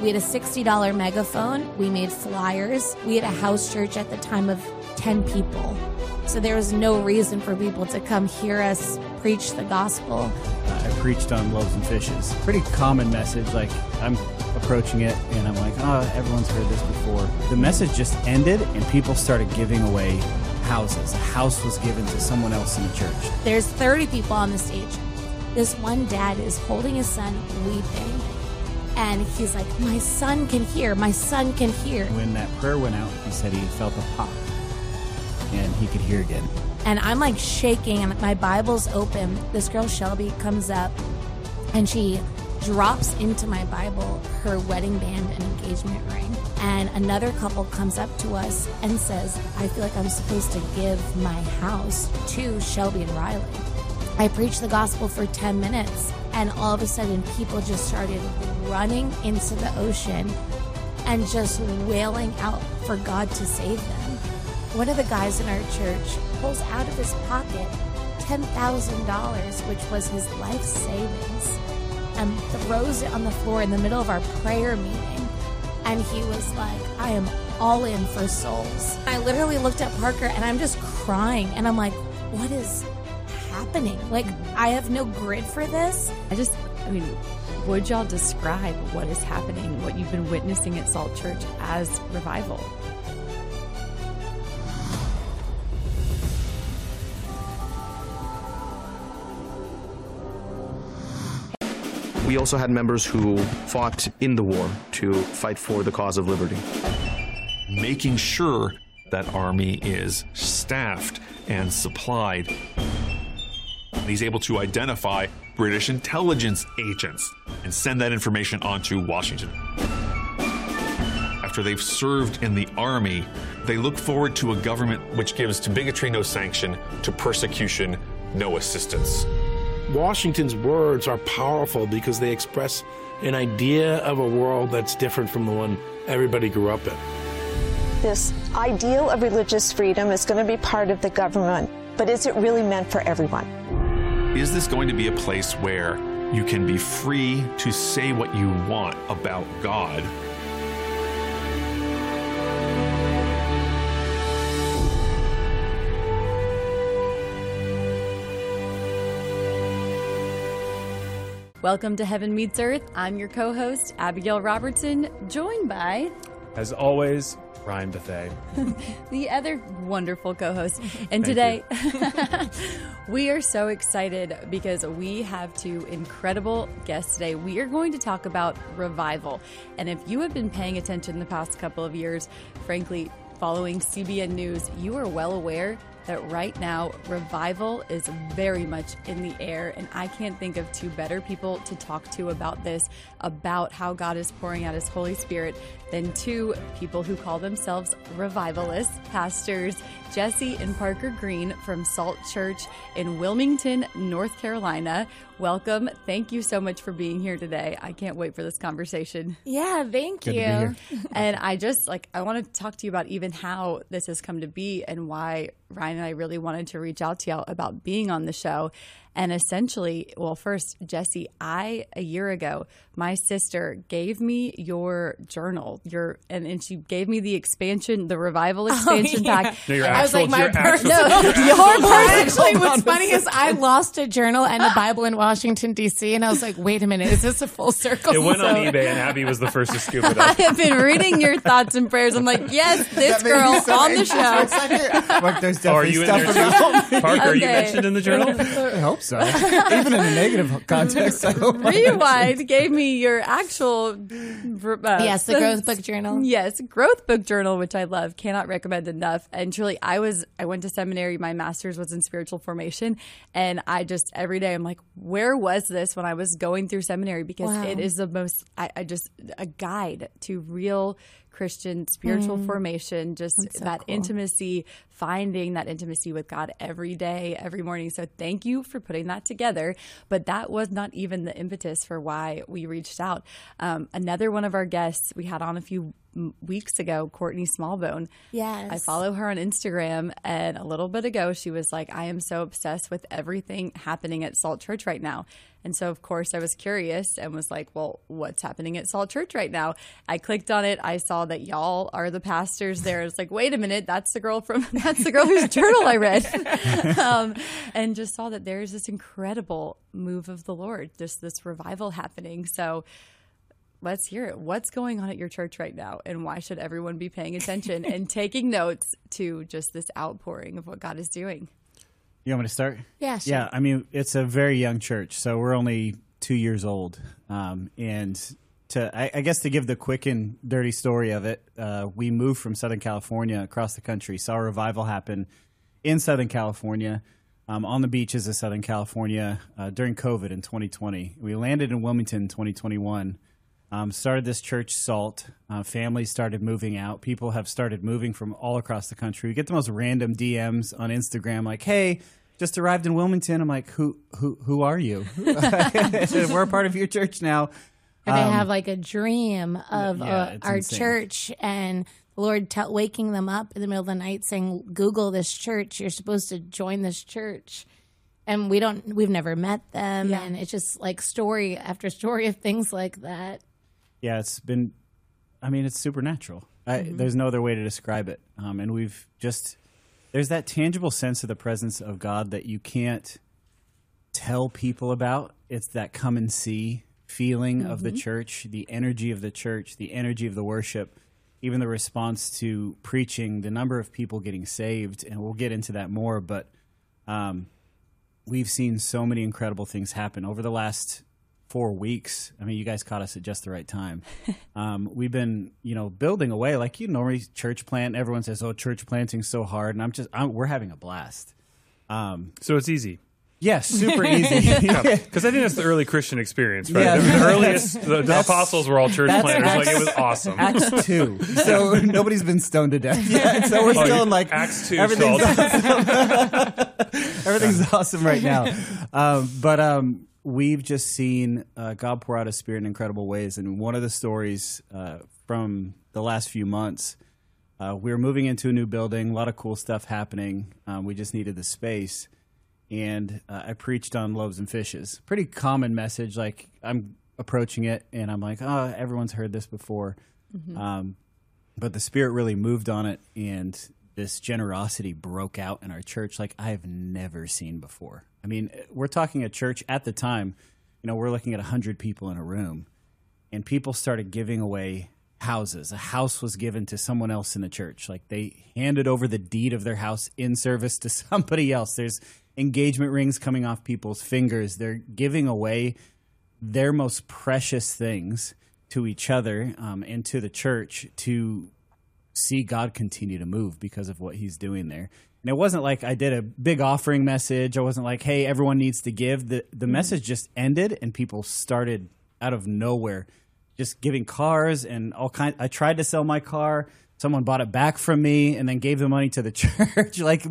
We had a $60 megaphone. We made flyers. We had a house church at the time of 10 people. So there was no reason for people to come hear us preach the gospel. I preached on loaves and fishes. Pretty common message. Like, I'm approaching it and I'm like, oh, everyone's heard this before. The message just ended and people started giving away houses. A house was given to someone else in the church. There's 30 people on the stage. This one dad is holding his son, weeping. And he's like, my son can hear. My son can hear. When that prayer went out, he said he felt a pop and he could hear again. And I'm like shaking and my Bible's open. This girl, Shelby, comes up and she drops into my Bible her wedding band and engagement ring. And another couple comes up to us and says, I feel like I'm supposed to give my house to Shelby and Riley. I preached the gospel for 10 minutes and all of a sudden people just started running into the ocean and just wailing out for God to save them. One of the guys in our church pulls out of his pocket $10,000, which was his life savings, and throws it on the floor in the middle of our prayer meeting. And he was like, I am all in for souls. I literally looked at Parker and I'm just crying. And I'm like, what is happening? Like, I have no grid for this. Would y'all describe what is happening, what you've been witnessing at Salt Church as revival? We also had members who fought in the war to fight for the cause of liberty. Making sure that army is staffed and supplied. He's able to identify British intelligence agents and send that information on to Washington. After they've served in the army, they look forward to a government which gives to bigotry no sanction, to persecution no assistance. Washington's words are powerful because they express an idea of a world that's different from the one everybody grew up in. This ideal of religious freedom is going to be part of the government, but is it really meant for everyone? Is this going to be a place where you can be free to say what you want about God? Welcome to Heaven Meets Earth. I'm your co-host, Abigail Robertson, joined by, As always, Ryan Bethay. the other wonderful co-host. And today, we are so excited because we have two incredible guests today. We are going to talk about revival. And if you have been paying attention the past couple of years, frankly, following CBN News, you are well aware that right now revival is very much in the air, and I can't think of two better people to talk to about this, about how God is pouring out his Holy Spirit, than two people who call themselves revivalists, pastors Jesse and Parker Green from Salt Church in Wilmington, North Carolina. Welcome. Thank you so much for being here today. I can't wait for this conversation. Yeah, thank Good you. to be here. And I want to talk to you about even how this has come to be and why Ryan and I really wanted to reach out to y'all about being on the show. And essentially, well, first, Jesse, a year ago, my sister gave me your journal, and she gave me the revival expansion pack. No, your I was like, your personal. Actually, what's funny is I lost a journal and a Bible in Washington, D.C., and I was like, wait a minute, is this a full circle? It went on eBay, and Abby was the first to scoop it I up. have been reading your thoughts and prayers. I'm like, yes, this girl on the show. Like, there's Are definitely you in stuff there about too? Parker, are you Okay. mentioned in the journal? I hope so. Even in a negative context, I hope. Rewind gave me your actual Yes, the Growth Book Journal. Yes, Growth Book Journal, which I love. Cannot recommend enough. And truly, I went to seminary. My master's was in spiritual formation. And I just, every day, I'm like, where was this when I was going through seminary? Because Wow. it is the most, a guide to real Christian spiritual formation, just so that cool. intimacy, finding that intimacy with God every day, every morning. So thank you for putting that together. But that was not even the impetus for why we reached out. Another one of our guests we had on a few weeks ago, Courtney Smallbone. Yes. I follow her on Instagram, and a little bit ago, she was like, I am so obsessed with everything happening at Salt Church right now. And so, of course, I was curious and was like, well, what's happening at Salt Church right now? I clicked on it. I saw that y'all are the pastors there. It's like, wait a minute, that's the girl whose journal I read. And just saw that there's this incredible move of the Lord, just this revival happening. So let's hear it. What's going on at your church right now? And why should everyone be paying attention and taking notes to just this outpouring of what God is doing? You want me to start? Yeah, sure. Yeah, I mean, it's a very young church, so we're only 2 years old. And I guess to give the quick and dirty story of it, we moved from Southern California across the country, saw a revival happen in Southern California, on the beaches of Southern California during COVID in 2020. We landed in Wilmington in 2021, started this church, Salt. Families started moving out. People have started moving from all across the country. We get the most random DMs on Instagram like, hey, just arrived in Wilmington. I'm like, who are you? We're a part of your church now. And they have like a dream of our insane. church, and the Lord waking them up in the middle of the night saying, Google this church. You're supposed to join this church. And we've never met them. Yeah. And it's just like story after story of things like that. Yeah, it's supernatural. There's no other way to describe it. And there's that tangible sense of the presence of God that you can't tell people about. It's that come and see feeling of the church, the energy of the church, the energy of the worship, even the response to preaching, the number of people getting saved. And we'll get into that more. But we've seen so many incredible things happen over the last 4 weeks. I mean, you guys caught us at just the right time. We've been, building away like normally church plant. Everyone says, "Oh, church planting's so hard," and we're having a blast. So it's easy. Yes, super easy. Because I think that's the early Christian experience, right? Yeah. The earliest, the apostles were all church planters. It was awesome. Acts 2. So nobody's been stoned to death yet. So we're still in like Acts 2. Everything's awesome. Everything's awesome right now. But we've just seen God pour out His Spirit in incredible ways. And one of the stories from the last few months, we were moving into a new building, a lot of cool stuff happening. We just needed the space. And I preached on loaves and fishes. Pretty common message. Like, I'm approaching it, and I'm like, oh, everyone's heard this before. But the Spirit really moved on it, and this generosity broke out in our church like I have never seen before. I mean, we're talking a church at the time, we're looking at 100 people in a room, and people started giving away houses. A house was given to someone else in the church. Like, they handed over the deed of their house in service to somebody else. There's engagement rings coming off people's fingers. They're giving away their most precious things to each other and to the church to see God continue to move because of what He's doing there. And it wasn't like I did a big offering message. I wasn't like, hey, everyone needs to give. The message just ended, and people started out of nowhere just giving cars and all kinds. I tried to sell my car. Someone bought it back from me and then gave the money to the church. Like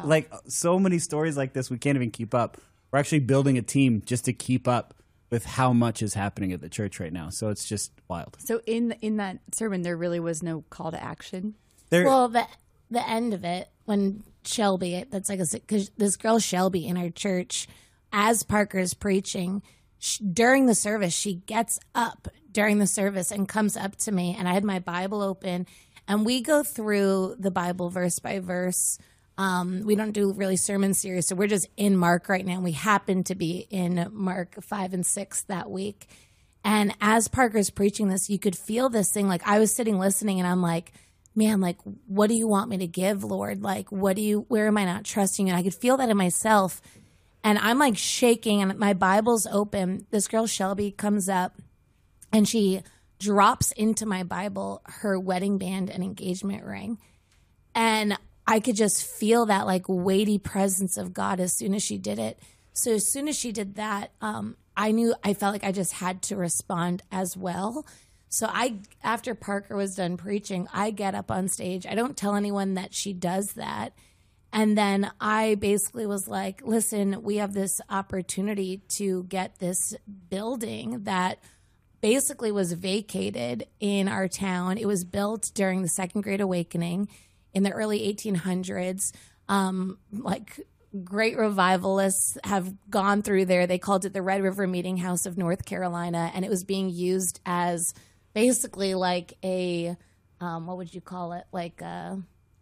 so many stories like this, we can't even keep up. We're actually building a team just to keep up with how much is happening at the church right now. So it's just wild. So in that sermon, there really was no call to action? Well, the end of it, when Shelby, that's like because this girl Shelby in our church, as Parker's preaching, during the service, she gets up during the service and comes up to me, and I had my Bible open, and we go through the Bible verse by verse. We don't do really sermon series, so we're just in Mark right now. We happen to be in Mark 5 and 6 that week. And as Parker's preaching this, you could feel this thing. Like, I was sitting listening, and I'm like, man, like, what do you want me to give, Lord? Like, where am I not trusting you? And I could feel that in myself. And I'm like shaking, and my Bible's open. This girl Shelby comes up, and she drops into my Bible her wedding band and engagement ring. And I could just feel that like weighty presence of God as soon as she did it. So as soon as she did that, I felt like I just had to respond as well. So after Parker was done preaching, I get up on stage. I don't tell anyone that she does that. And then I basically was like, listen, we have this opportunity to get this building that basically was vacated in our town. It was built during the Second Great Awakening in the early 1800s. Like great revivalists have gone through there. They called it the Red River Meeting House of North Carolina, and it was being used as basically like a what would you call it? Like a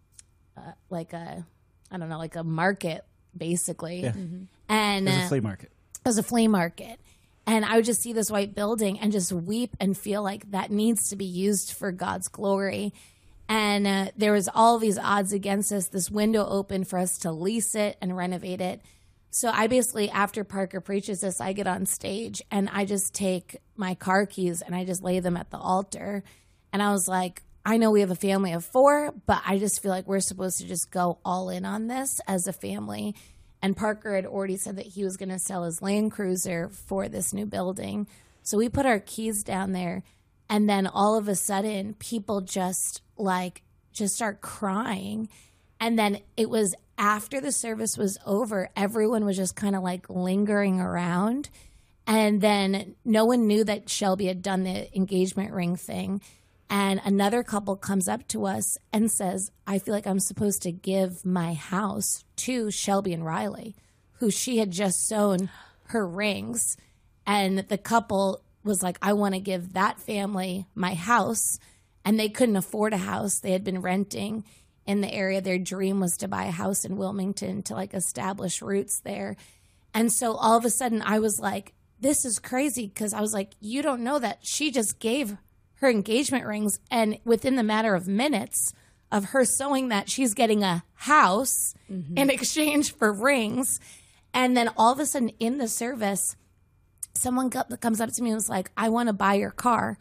I don't know, like a market, basically. Yeah. And It was a flea market. It was a flea market. And I would just see this white building and just weep and feel like that needs to be used for God's glory. And there was all these odds against us. This window opened for us to lease it and renovate it. So I basically, after Parker preaches this, I get on stage and I just take my car keys and I just lay them at the altar. And I was like, I know we have a family of 4, but I just feel like we're supposed to just go all in on this as a family. And Parker had already said that he was going to sell his Land Cruiser for this new building. So we put our keys down there. And then all of a sudden, people just start crying. And then it was after the service was over, everyone was just kind of like lingering around. And then no one knew that Shelby had done the engagement ring thing. And another couple comes up to us and says, I feel like I'm supposed to give my house to Shelby and Riley, who she had just sewn her rings. And the couple was like, I want to give that family my house. And they couldn't afford a house. They had been renting in the area. Their dream was to buy a house in Wilmington to like establish roots there. And so all of a sudden I was like, this is crazy, because I was like, you don't know that she just gave her engagement rings, and within the matter of minutes of her sewing that, she's getting a house in exchange for rings. And then all of a sudden in the service, someone comes up to me and was like, I want to buy your car,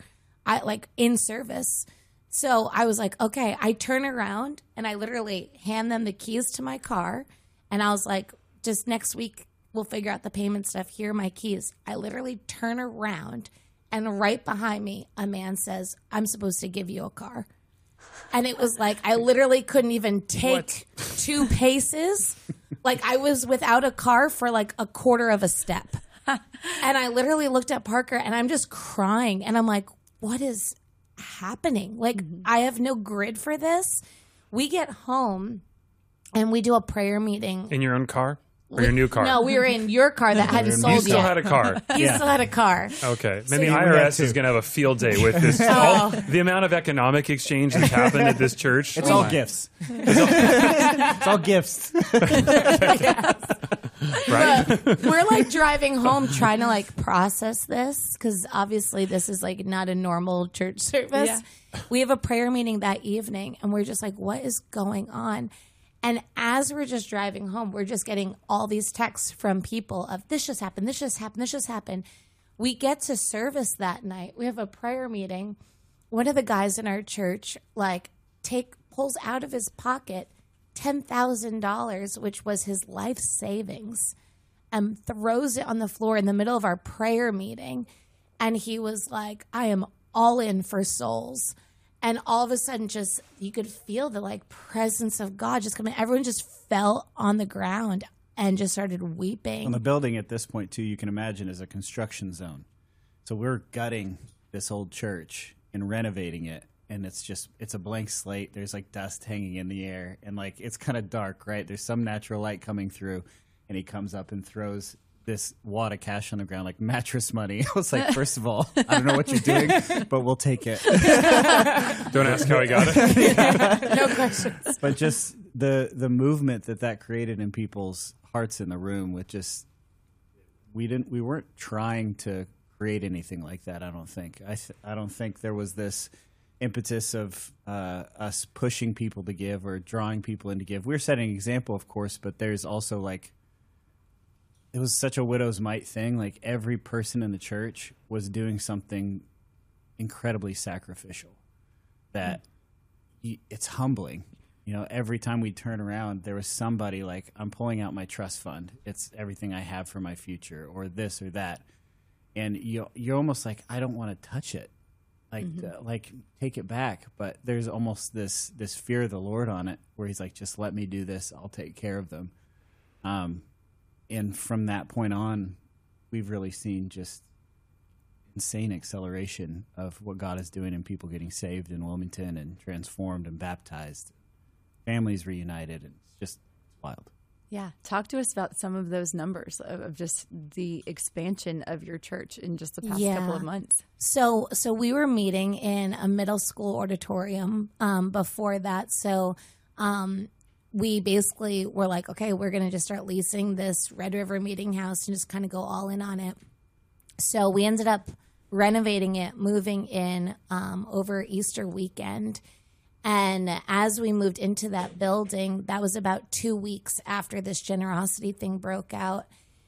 in service. So I was like, okay. I turn around and I literally hand them the keys to my car, and I was like, just next week we'll figure out the payment stuff. Here are my keys. I literally turn around, and right behind me, a man says, I'm supposed to give you a car. And it was like, I literally couldn't even take 2 paces. Like I was without a car for like a quarter of a step. And I literally looked at Parker and I'm just crying. And I'm like, what is happening? Like, I have no grid for this. We get home and we do a prayer meeting. In your own car? Or your new car? No, we were in your car that hadn't sold yet. You still had a car. You still had a car. Okay. Then the IRS is going to have a field day with this. The amount of economic exchange that's happened at this church. It's all gifts. It's all gifts. Right? We're like driving home trying to like process this, because obviously this is like not a normal church service. Yeah. We have a prayer meeting that evening and we're just like, what is going on? And as we're just driving home, we're just getting all these texts from people of this just happened, this just happened, this just happened. We get to service that night. We have a prayer meeting. One of the guys in our church pulls out of his pocket $10,000, which was his life savings, and throws it on the floor in the middle of our prayer meeting. And he was like, I am all in for souls. And all of a sudden, just you could feel the like presence of God just coming. Everyone just fell on the ground and just started weeping. And the building at this point, too, you can imagine, is a construction zone. So we're gutting this old church and renovating it. And it's a blank slate. There's like dust hanging in the air. And like it's kind of dark, right? There's some natural light coming through. And he comes up and throws this wad of cash on the ground, like mattress money. I was like, first of all, I don't know what you're doing, but we'll take it. Don't ask how he got it. No questions. But just the movement that created in people's hearts in the room, with just we weren't trying to create anything like that. I don't think. I don't think there was this impetus of us pushing people to give or drawing people in to give. We're setting an example, of course, but there's also like, it was such a widow's mite thing. Like every person in the church was doing something incredibly sacrificial that it's humbling. You know, every time we turn around, there was somebody like, I'm pulling out my trust fund. It's everything I have for my future, or this or that. And you're almost like, I don't want to touch it. Like, like take it back. But there's almost this fear of the Lord on it, where he's like, just let me do this. I'll take care of them. And from that point on, we've really seen just insane acceleration of what God is doing and people getting saved in Wilmington and transformed and baptized, families reunited, and it's just wild. Yeah. Talk to us about some of those numbers of just the expansion of your church in just the past couple of months. So we were meeting in a middle school auditorium before that. So we basically were like, okay, we're going to just start leasing this Red River Meeting House and just kind of go all in on it. So we ended up renovating it, moving in over Easter weekend. And as we moved into that building, that was about 2 weeks after this generosity thing broke out.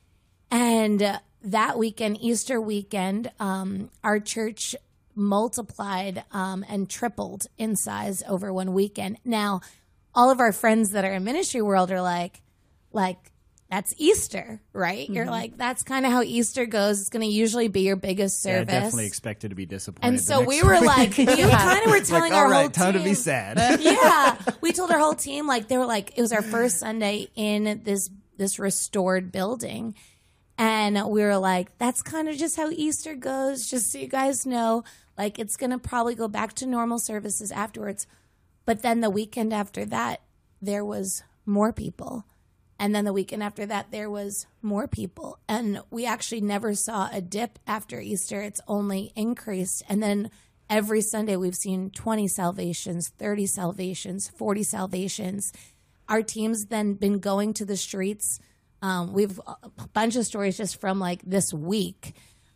And that weekend, Easter weekend, our church multiplied and tripled in size over one weekend. Now, all of our friends that are in ministry world are like, that's Easter, right? Mm-hmm. You're like, that's kind of how Easter goes. It's going to usually be your biggest service. Yeah, definitely expected to be disappointed. And so we were like, we kind of were telling our whole team. Time to be sad. Yeah. We told our whole team, like, they were like, it was our first Sunday in this restored building. And we were like, that's kind of just how Easter goes. Just so you guys know, like, it's going to probably go back to normal services afterwards. But then the weekend after that, there was more people. And then the weekend after that, there was more people. And we actually never saw a dip after Easter. It's only increased. And then every Sunday, we've seen 20 salvations, 30 salvations, 40 salvations. Our team's then been going to the streets. We've a bunch of stories just from like this week.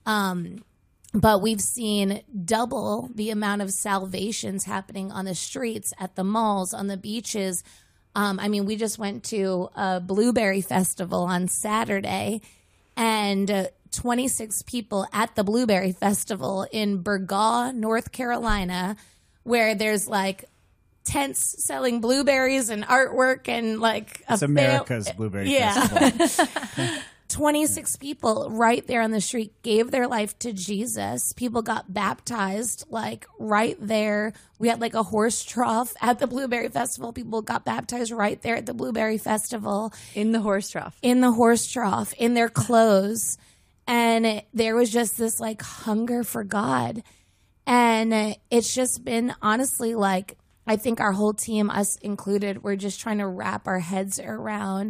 But we've seen double the amount of salvations happening on the streets, at the malls, on the beaches. I mean, we just went to a Blueberry Festival on Saturday, and 26 people at the Blueberry Festival in Burgaw, North Carolina, where there's like tents selling blueberries and artwork and like it's America's Blueberry Festival. 26 people right there on the street gave their life to Jesus. People got baptized like right there. We had like a horse trough at the Blueberry Festival. People got baptized right there at the Blueberry Festival. In the horse trough. In the horse trough, in their clothes. And there was just this like hunger for God. And it's just been honestly like, I think our whole team, us included, we're just trying to wrap our heads around.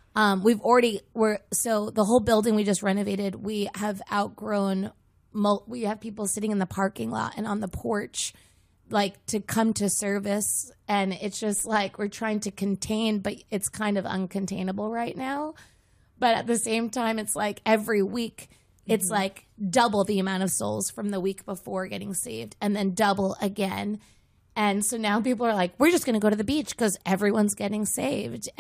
So the whole building we just renovated, we have outgrown, we have people sitting in the parking lot and on the porch, like to come to service. And it's just like, we're trying to contain, but it's kind of uncontainable right now. But at the same time, it's like every week, it's like double the amount of souls from the week before getting saved and then double again. And so now people are like, we're just going to go to the beach because everyone's getting saved.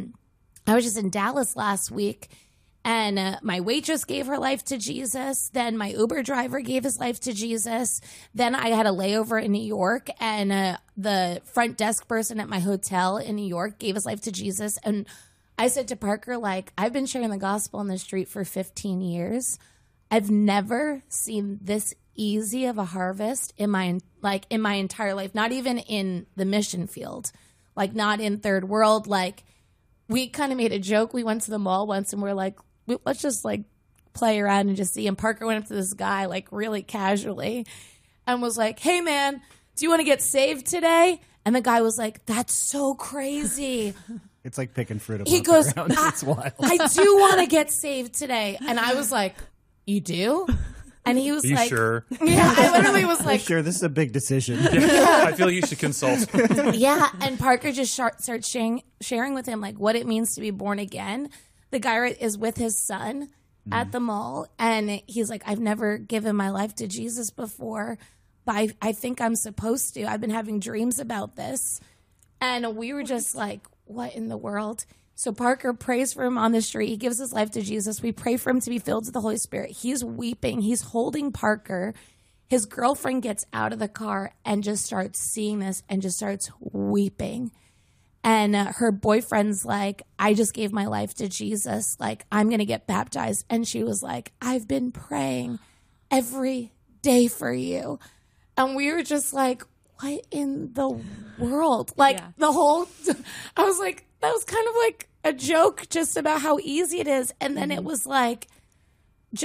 I was just in Dallas last week, and my waitress gave her life to Jesus. Then my Uber driver gave his life to Jesus. Then I had a layover in New York, and the front desk person at my hotel in New York gave his life to Jesus. And I said to Parker, like, I've been sharing the gospel on the street for 15 years. I've never seen this easy of a harvest in my entire life, not even in the mission field, like not in third world, like. We kind of made a joke. We went to the mall once and we're like, let's just like play around and just see. And Parker went up to this guy like really casually and was like, hey man, do you want to get saved today? And the guy was like, that's so crazy. It's like picking fruit. He goes, it's wild. I do want to get saved today. And I was like, you do? And he was like, sure? Yeah, I literally was like, sure, this is a big decision. Yeah, I feel you should consult. Yeah, and Parker just starts sharing with him like what it means to be born again. The guy is with his son at the mall, and he's like, I've never given my life to Jesus before, but I think I'm supposed to. I've been having dreams about this. And we were just like, what in the world? So Parker prays for him on the street. He gives his life to Jesus. We pray for him to be filled with the Holy Spirit. He's weeping. He's holding Parker. His girlfriend gets out of the car and just starts seeing this and just starts weeping. And her boyfriend's like, I just gave my life to Jesus. Like, I'm going to get baptized. And she was like, I've been praying every day for you. And we were just like, what in the world? Like, the whole, I was like, that was kind of like a joke just about how easy it is. And then it was like just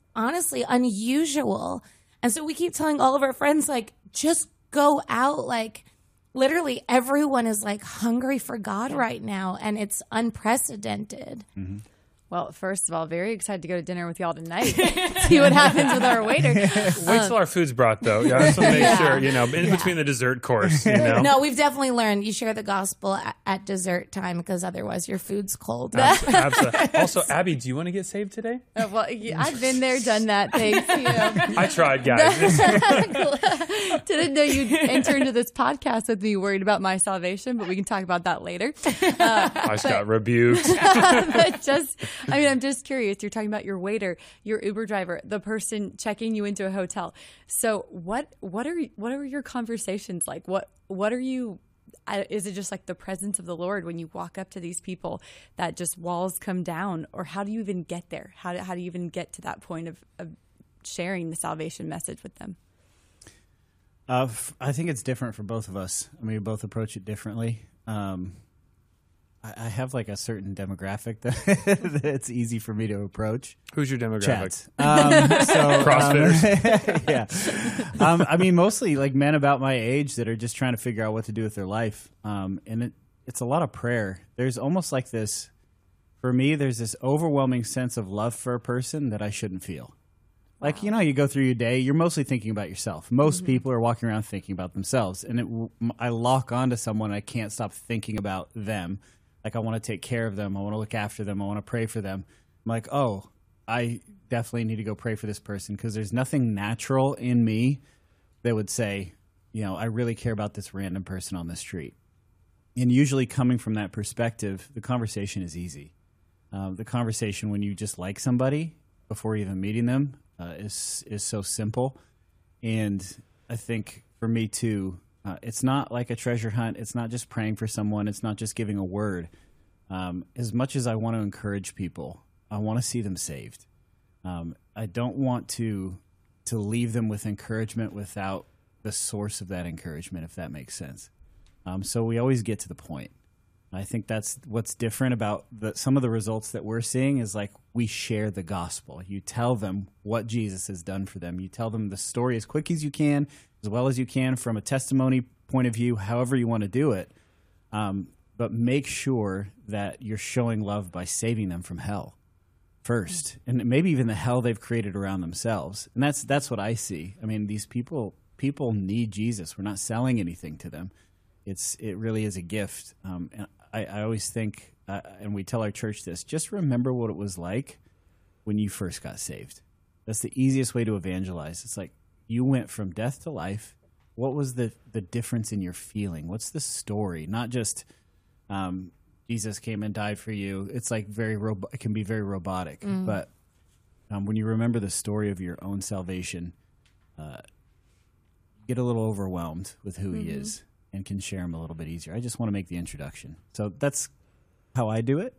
honestly unusual. And so we keep telling all of our friends, like, just go out. Like, literally everyone is like hungry for God right now, and it's unprecedented. Mm-hmm. Well, first of all, very excited to go to dinner with y'all tonight. See what happens with our waiter. Wait till our food's brought, though. Yeah, I just want to make sure, in between the dessert course, No, we've definitely learned you share the gospel at dessert time, because otherwise your food's cold. Absolutely. Also, Abby, do you want to get saved today? Well, I've been there, done that. Thanks. I tried, guys. Didn't know you'd enter into this podcast with me worried about my salvation, but we can talk about that later. I just got rebuked. But I'm just curious. You're talking about your waiter, your Uber driver, the person checking you into a hotel. So what are your conversations like? What are you? Is it just like the presence of the Lord when you walk up to these people that just walls come down, or how do you even get there? How do you even get to that point of sharing the salvation message with them? I think it's different for both of us. I mean, we both approach it differently. I have like a certain demographic that it's easy for me to approach. Who's your demographic? CrossFitters. Yeah. I mean, mostly like men about my age that are just trying to figure out what to do with their life. And it's a lot of prayer. There's almost like this, for me, there's this overwhelming sense of love for a person that I shouldn't feel. Like, you go through your day, you're mostly thinking about yourself. Most people are walking around thinking about themselves. And I lock onto someone, I can't stop thinking about them. Like, I want to take care of them. I want to look after them. I want to pray for them. I'm like, oh, I definitely need to go pray for this person, because there's nothing natural in me that would say, I really care about this random person on the street. And usually coming from that perspective, the conversation is easy. The conversation when you just like somebody before even meeting them is so simple. And I think for me too, it's not like a treasure hunt. It's not just praying for someone. It's not just giving a word. As much as I want to encourage people, I want to see them saved. I don't want to leave them with encouragement without the source of that encouragement, if that makes sense. So we always get to the point. I think that's what's different about some of the results that we're seeing is like we share the gospel. You tell them what Jesus has done for them. You tell them the story as quick as you can, as well as you can from a testimony point of view, however you want to do it. But make sure that you're showing love by saving them from hell first, and maybe even the hell they've created around themselves. And that's what I see. I mean, these people need Jesus. We're not selling anything to them. It really is a gift. And I always think, and we tell our church this, just remember what it was like when you first got saved. That's the easiest way to evangelize. It's like you went from death to life. What was the difference in your feeling? What's the story? Not just Jesus came and died for you. It's like it can be very robotic. But when you remember the story of your own salvation, you get a little overwhelmed with who he is and can share him a little bit easier. I just want to make the introduction. So that's how I do it.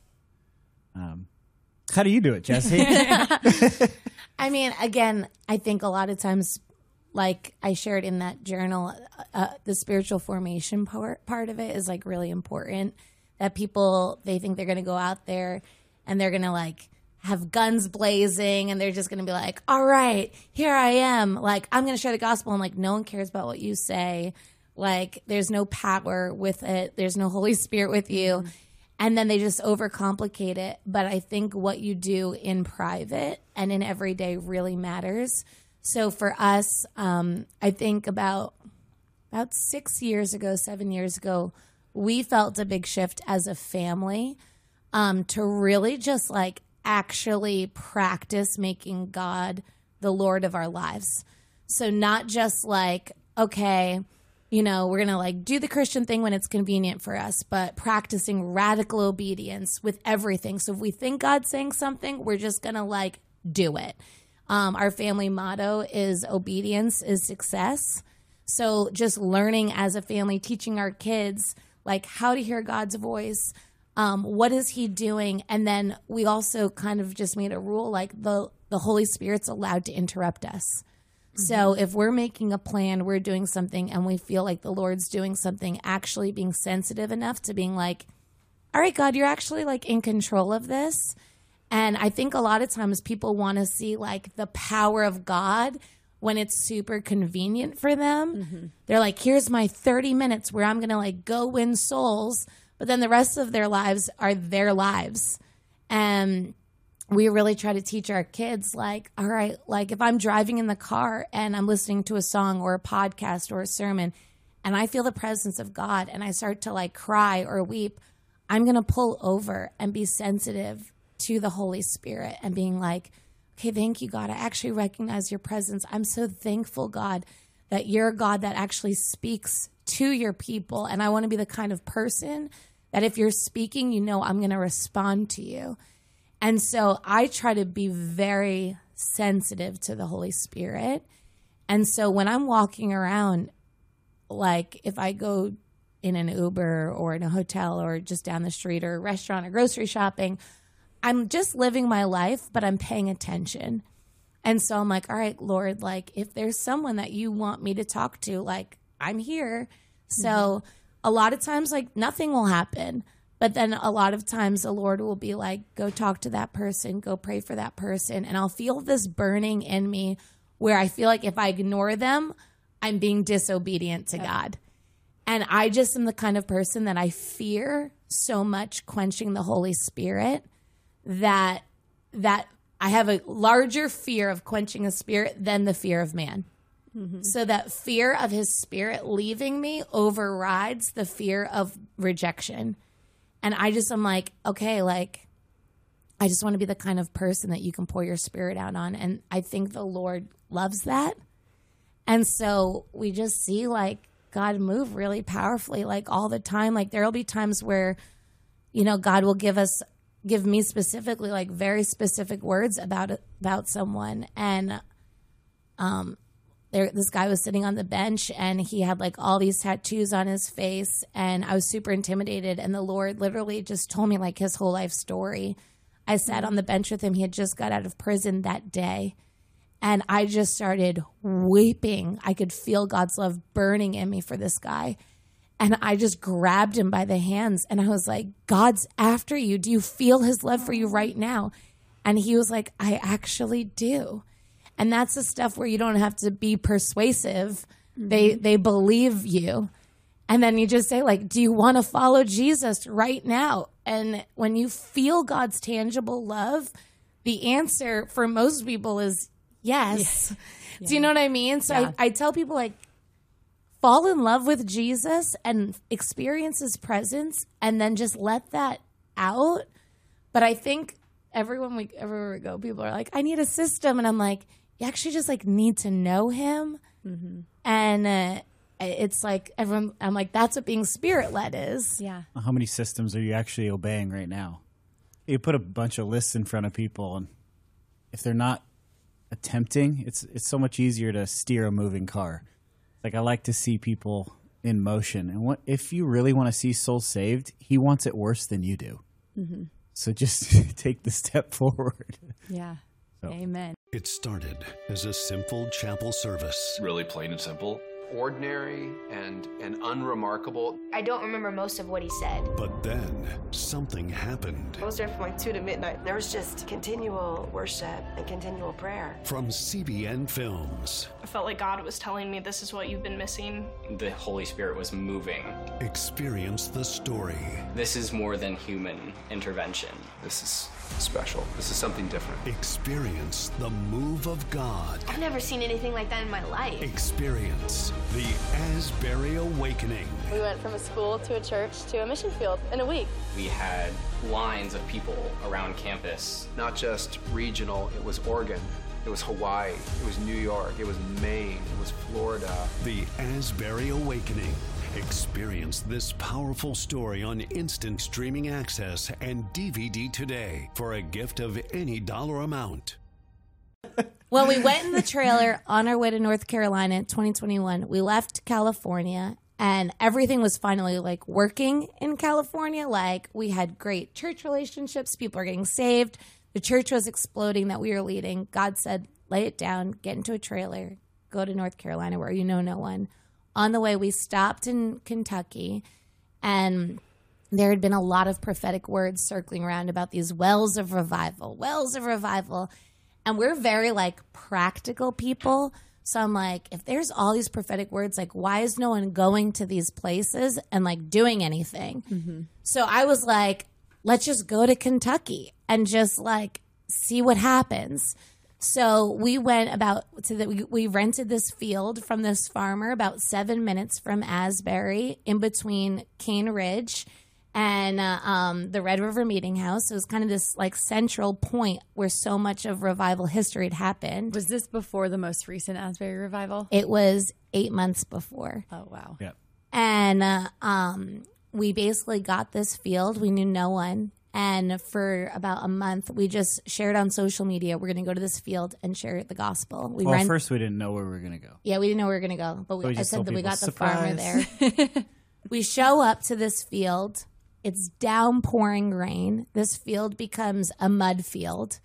How do you do it, Jesse? I mean, again, I think a lot of times, like I shared in that journal, the spiritual formation part of it is like really important. That people, they think they're going to go out there and they're going to like have guns blazing and they're just going to be like, all right, here I am. Like, I'm going to share the gospel. And like, no one cares about what you say. Like, there's no power with it. There's no Holy Spirit with you. And then they just overcomplicate it. But I think what you do in private and in everyday really matters. So for us, I think about 7 years ago, we felt a big shift as a family to really just like actually practice making God the Lord of our lives. So not just like, okay, we're going to like do the Christian thing when it's convenient for us, but practicing radical obedience with everything. So if we think God's saying something, we're just going to like do it. Our family motto is obedience is success. So just learning as a family, teaching our kids like how to hear God's voice. What is he doing? And then we also kind of just made a rule like the Holy Spirit's allowed to interrupt us. So if we're making a plan, we're doing something, and we feel like the Lord's doing something, actually being sensitive enough to being like, all right, God, you're actually like in control of this. And I think a lot of times people want to see like the power of God when it's super convenient for them. Mm-hmm. They're like, here's my 30 minutes where I'm going to like go win souls. But then the rest of their lives are their lives. And we really try to teach our kids, like, all right, like if I'm driving in the car and I'm listening to a song or a podcast or a sermon and I feel the presence of God and I start to like cry or weep, I'm going to pull over and be sensitive to the Holy Spirit and being like, okay, thank you, God. I actually recognize your presence. I'm so thankful, God, that you're a God that actually speaks to your people. And I want to be the kind of person that if you're speaking, you know I'm going to respond to you. And so I try to be very sensitive to the Holy Spirit. And so when I'm walking around, like if I go in an Uber or in a hotel or just down the street or a restaurant or grocery shopping, I'm just living my life, but I'm paying attention. And so I'm like, all right, Lord, like if there's someone that you want me to talk to, like I'm here. So a lot of times like nothing will happen. But then a lot of times the Lord will be like, go talk to that person, go pray for that person. And I'll feel this burning in me where I feel like if I ignore them, I'm being disobedient to God. And I just am the kind of person that I fear so much quenching the Holy Spirit that I have a larger fear of quenching a spirit than the fear of man. Mm-hmm. So that fear of his spirit leaving me overrides the fear of rejection. And I'm like, okay, like, I just want to be the kind of person that you can pour your spirit out on. And I think the Lord loves that. And so we just see like God move really powerfully, like all the time. Like there'll be times where, you know, God will give me specifically like very specific words about someone. And this guy was sitting on the bench and he had like all these tattoos on his face, and I was super intimidated. And the Lord literally just told me like his whole life story. I sat on the bench with him. He had just got out of prison that day. And I just started weeping. I could feel God's love burning in me for this guy. And I just grabbed him by the hands and I was like, God's after you. Do you feel his love for you right now? And he was like, I actually do. And that's the stuff where you don't have to be persuasive. Mm-hmm. They believe you. And then you just say like, do you want to follow Jesus right now? And when you feel God's tangible love, the answer for most people is yes. Yeah. Do you know what I mean? So I tell people like, fall in love with Jesus and experience his presence and then just let that out. But I think everywhere we go, people are like, I need a system. And I'm like, you actually just like need to know him. Mm-hmm. And it's like everyone, I'm like, that's what being spirit-led is. Yeah. How many systems are you actually obeying right now? You put a bunch of lists in front of people, and if they're not attempting, it's so much easier to steer a moving car. Like I like to see people in motion, and if you really want to see souls saved, he wants it worse than you do. Mm-hmm. So just take the step forward. Yeah. So. Amen. It started as a simple chapel service. Really plain and simple. Ordinary and unremarkable. I don't remember most of what he said. But then something happened. I was there from like 2 to midnight. There was just continual worship and continual prayer. From CBN Films. I felt like God was telling me this is what you've been missing. The Holy Spirit was moving. Experience the story. This is more than human intervention. This is special. This is something different. Experience the move of God. I've never seen anything like that in my life. Experience the Asbury Awakening. We went from a school to a church to a mission field in a week. We had lines of people around campus. Not just regional, it was Oregon, it was Hawaii, it was New York, it was Maine, it was Florida. The Asbury Awakening. Experience this powerful story on instant streaming access and DVD today for a gift of any dollar amount. Well, we went in the trailer on our way to North Carolina in 2021. We left California and everything was finally like working in California. Like we had great church relationships. People are getting saved. The church was exploding that we were leading. God said, lay it down, get into a trailer, go to North Carolina where you know no one. On the way, we stopped in Kentucky, and there had been a lot of prophetic words circling around about these wells of revival. And we're very like practical people. So I'm like, if there's all these prophetic words, like why is no one going to these places and like doing anything? So I was like, let's just go to Kentucky and just like see what happens. So we went we rented this field from this farmer about 7 minutes from Asbury, in between Cane Ridge and the Red River Meeting House. It was kind of this like central point where so much of revival history had happened. Was this before the most recent Asbury revival? It was 8 months before. Oh, wow. Yeah. And we basically got this field. We knew no one. And for about a month, we just shared on social media, we're going to go to this field and share the gospel. First we didn't know where we were going to go. Yeah, we didn't know where we were going to go. But I said that we got the farmer "Surprise." there. We show up to this field. It's downpouring rain. This field becomes a mud field.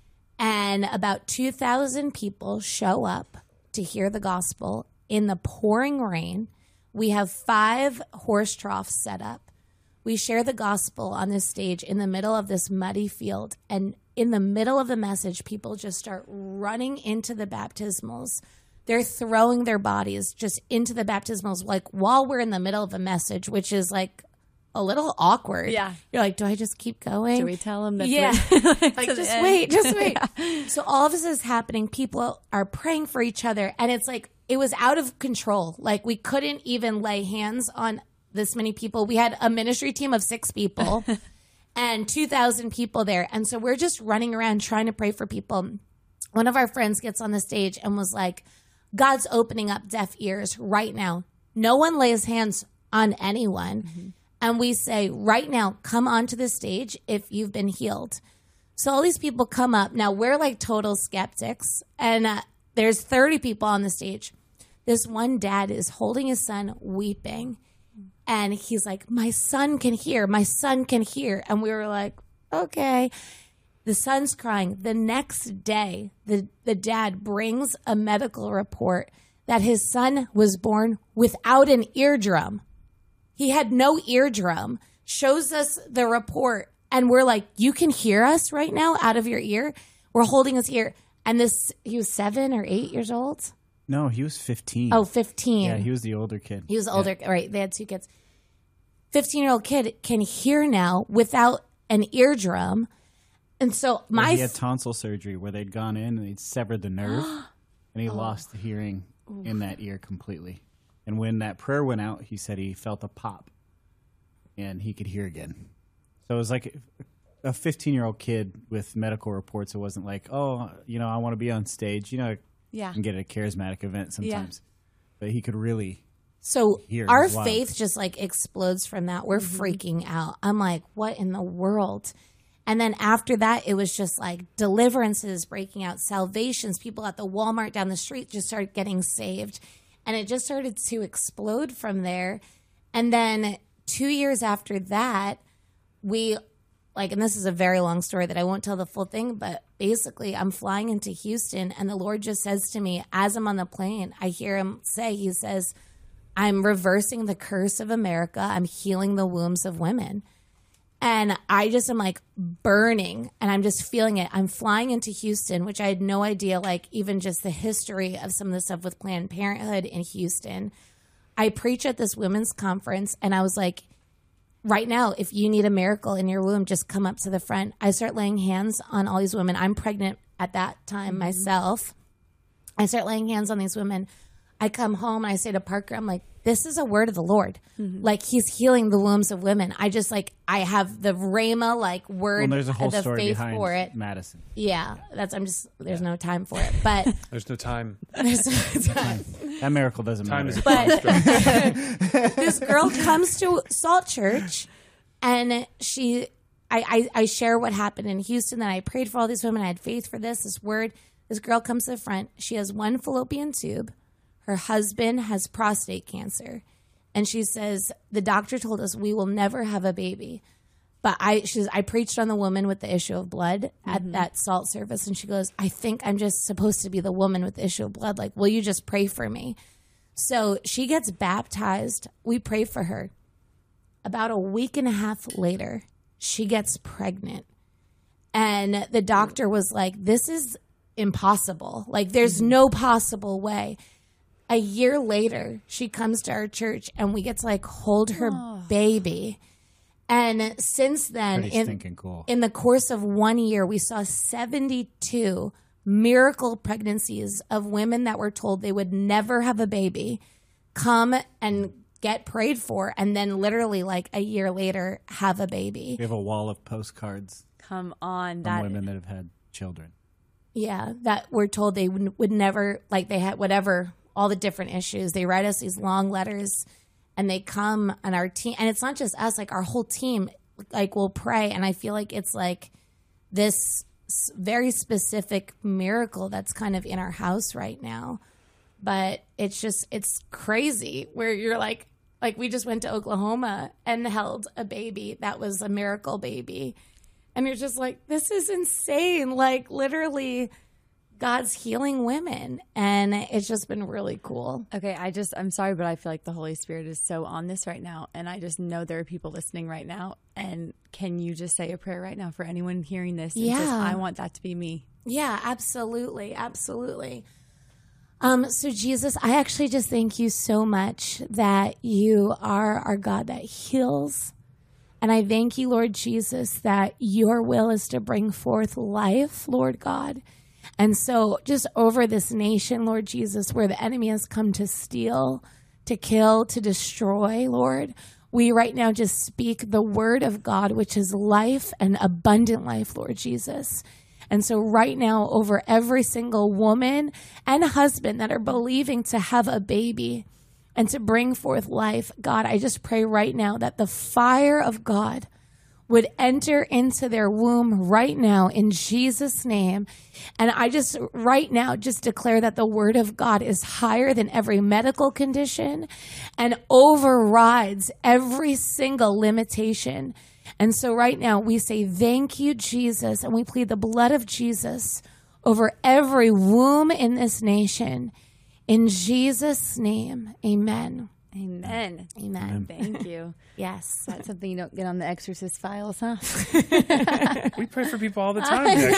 And about 2,000 people show up to hear the gospel in the pouring rain. We have 5 horse troughs set up. We share the gospel on this stage in the middle of this muddy field. And in the middle of the message, people just start running into the baptismals. They're throwing their bodies just into the baptismals, like while we're in the middle of a message, which is like a little awkward. Yeah. You're like, do I just keep going? Do we tell them that? Yeah. Like, just wait. Yeah. So all of this is happening. People are praying for each other. And it's like, it was out of control. Like we couldn't even lay hands on this many people. We had a ministry team of 6 people and 2,000 people there. And so we're just running around trying to pray for people. One of our friends gets on the stage and was like, God's opening up deaf ears right now. No one lays hands on anyone. And we say, right now, come onto the stage if you've been healed. So all these people come up. Now, we're like total skeptics. And there's 30 people on the stage. This one dad is holding his son, weeping. And he's like, my son can hear. My son can hear. And we were like, okay. The son's crying. The next day, the dad brings a medical report that his son was born without an eardrum. He had no eardrum. Shows us the report. And we're like, you can hear us right now out of your ear? We're holding his ear. And he was 7 or 8 years old? No, he was 15. Oh, 15. Yeah, he was the older kid. He was older. Right. They had 2 kids. 15-year-old kid can hear now without an eardrum. And so he had tonsil surgery where they'd gone in and they'd severed the nerve and he lost the hearing in that ear completely. And when that prayer went out, he said he felt a pop and he could hear again. So it was like a 15-year-old kid with medical reports. It wasn't like, oh, I want to be on stage. You can get at a charismatic event sometimes. Yeah. But he could really hear. Our faith just like explodes from that. We're freaking out. I'm like, what in the world? And then after that, it was just like deliverances breaking out, salvations. People at the Walmart down the street just started getting saved. And it just started to explode from there. And then 2 years after that, and this is a very long story that I won't tell the full thing, but basically I'm flying into Houston and the Lord just says to me, as I'm on the plane, I hear him say, he says, I'm reversing the curse of America. I'm healing the wombs of women. And I just am like burning and I'm just feeling it. I'm flying into Houston, which I had no idea, like even just the history of some of the stuff with Planned Parenthood in Houston. I preach at this women's conference and I was like, right now, if you need a miracle in your womb, just come up to the front. I start laying hands on all these women. I'm pregnant at that time myself. I start laying hands on these women. I come home and I say to Parker, I'm like, this is a word of the Lord. Like he's healing the wombs of women. I just I have the Rhema word. Well, there's a whole the story faith behind for it. Madison. Yeah, there's no time for it. But there's no time. There's no time. That miracle doesn't matter. But this girl comes to Salt Church and I share what happened in Houston, that I prayed for all these women. I had faith for this word. This girl comes to the front. She has 1 fallopian tube. Her husband has prostate cancer. And she says, the doctor told us we will never have a baby. But I preached on the woman with the issue of blood at that salt service. And she goes, I think I'm just supposed to be the woman with the issue of blood. Like, will you just pray for me? So she gets baptized. We pray for her. about a week and a half later, she gets pregnant. And the doctor was like, this is impossible. Like, there's no possible way. A year later, she comes to our church and we get to like hold her baby. And since then, in the course of 1 year, we saw 72 miracle pregnancies of women that were told they would never have a baby come and get prayed for, and then literally like a year later have a baby. We have a wall of postcards. Come on, from women that have had children. Yeah, that were told they would never, like they had whatever, all the different issues. They write us these long letters and they come on our team. And it's not just us, like our whole team, like will pray. And I feel like it's like this very specific miracle that's kind of in our house right now. But it's just, it's crazy where you're like we just went to Oklahoma and held a baby that was a miracle baby. And you're just like, this is insane. Like literally God's healing women. And it's just been really cool. Okay, I'm sorry, but I feel like the Holy Spirit is so on this right now. And I just know there are people listening right now. And can you just say a prayer right now for anyone hearing this? Yeah. Just, I want that to be me. Yeah, absolutely. Absolutely. So Jesus, I actually just thank you so much that you are our God that heals. And I thank you, Lord Jesus, that your will is to bring forth life, Lord God. And so just over this nation, Lord Jesus, where the enemy has come to steal, to kill, to destroy, Lord, we right now just speak the word of God, which is life and abundant life, Lord Jesus. And so right now, over every single woman and husband that are believing to have a baby and to bring forth life, God, I just pray right now that the fire of God would enter into their womb right now in Jesus' name. And I just right now just declare that the word of God is higher than every medical condition and overrides every single limitation. And so right now we say, thank you, Jesus, and we plead the blood of Jesus over every womb in this nation. In Jesus' name, amen. Amen. Amen. Thank you. Yes. That's something you don't get on the Exorcist files, huh? We pray for people all the time in the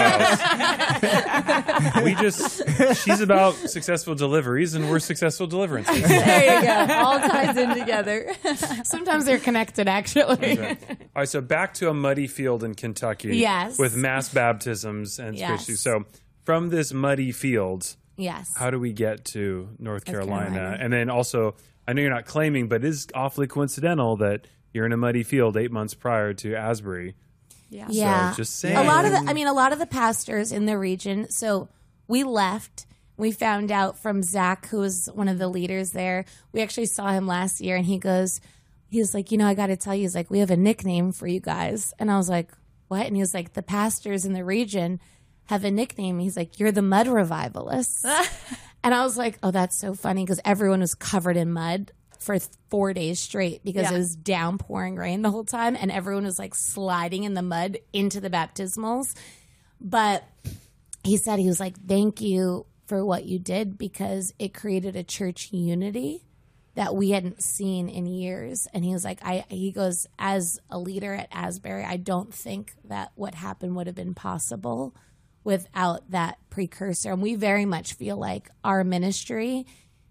Exorcist files. She's about successful deliveries, and we're successful deliverances. There you go. All ties in together. Sometimes they're connected, actually. All right, so back to a muddy field in Kentucky. Yes. With mass baptisms and spirituality. So from this muddy field, yes, how do we get to North Carolina? And then also, I know you're not claiming, but it is awfully coincidental that you're in a muddy field 8 months prior to Asbury. Yeah. So just saying. A lot of the pastors in the region. So we left. We found out from Zach, who was one of the leaders there. We actually saw him last year, and he was like, I got to tell you, he's like, we have a nickname for you guys. And I was like, what? And he was like, the pastors in the region have a nickname. He's like, you're the mud revivalists. And I was like, oh, that's so funny, because everyone was covered in mud for 4 days straight because it was downpouring rain the whole time, and everyone was like sliding in the mud into the baptismals. But he said, he was like, thank you for what you did, because it created a church unity that we hadn't seen in years. And he was like, he goes, as a leader at Asbury, I don't think that what happened would have been possible without that precursor. And we very much feel like our ministry,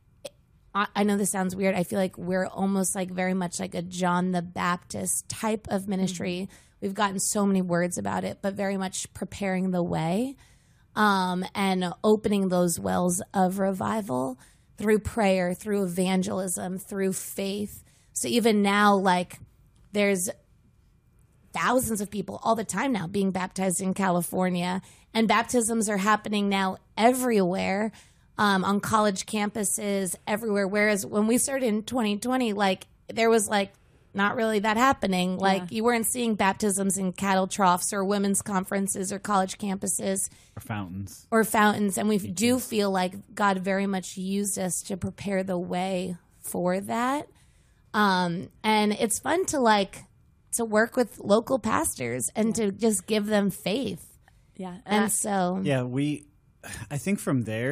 I know this sounds weird, I feel like we're almost like very much like a John the Baptist type of ministry. We've gotten so many words about it, but very much preparing the way and opening those wells of revival through prayer, through evangelism, through faith. So even now, like, there's thousands of people all the time now being baptized in California, and baptisms are happening now everywhere, on college campuses, everywhere. Whereas when we started in 2020, like, there was like not really that happening. Like, you weren't seeing baptisms in cattle troughs or women's conferences or college campuses. Or fountains. And we do feel like God very much used us to prepare the way for that. And it's fun to work with local pastors and to just give them faith. Yeah. And so. Yeah, I think from there,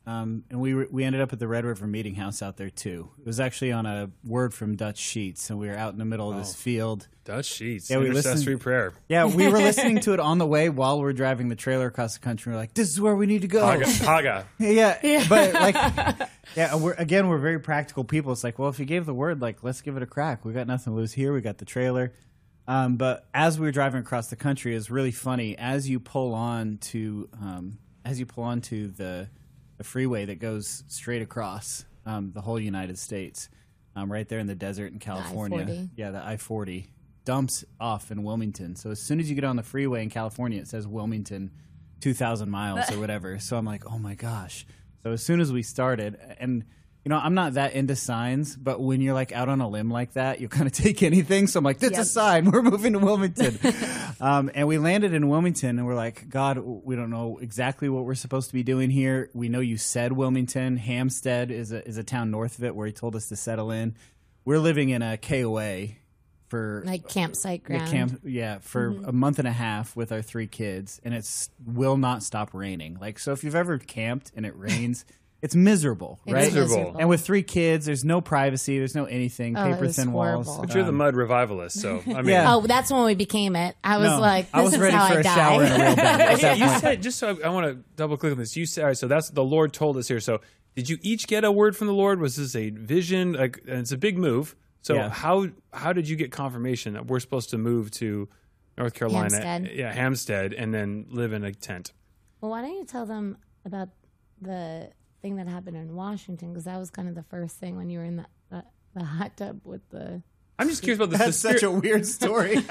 and we ended up at the Red River Meeting House out there too. It was actually on a word from Dutch Sheets, and we were out in the middle of this field. Dutch Sheets, yeah, intercessory prayer. Yeah, we were listening to it on the way while we're driving the trailer across the country. We're like, this is where we need to go. Haga. Yeah, but like, yeah, we're very practical people. It's like, well, if you gave the word, like, let's give it a crack. We got nothing to lose here. We got the trailer. But as we were driving across the country, it's really funny as you pull on to the freeway that goes straight across the whole United States, right there in the desert in California. The I-40. Yeah, the I-40 dumps off in Wilmington. So as soon as you get on the freeway in California, it says Wilmington, 2,000 miles or whatever. So I'm like, oh my gosh. So as soon as we started, and I'm not that into signs, but when you're like out on a limb like that, you kind of take anything. So I'm like, that's a sign. We're moving to Wilmington. And we landed in Wilmington, and we're like, God, we don't know exactly what we're supposed to be doing here. We know you said Wilmington. Hampstead is a town north of it where he told us to settle in. We're living in a KOA for like campsite ground. For a month and a half with our 3 kids, and it will not stop raining. Like, so if you've ever camped and it rains, it's miserable, right? Miserable. And with 3 kids, there's no privacy, there's no anything, paper thin walls. But you're the mud revivalist, so I mean, Oh, that's when we became it. I was like, this is ready how for I a die. shower and a real bed. You said, just so I want to double click on this. You said, all right, so that's the Lord told us here. So did you each get a word from the Lord? Was this a vision? Like, and it's a big move. So how did you get confirmation that we're supposed to move to North Carolina? Hampstead, and then live in a tent? Well, why don't you tell them about the thing that happened in Washington? Because that was kind of the first thing when you were in the hot tub with the... I'm just curious about this. That's such a weird story.